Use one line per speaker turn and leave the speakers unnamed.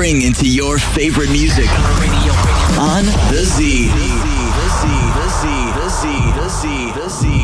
spring into your favorite music on The Z. The Z, The Z, The Z, The Z, The Z, The Z.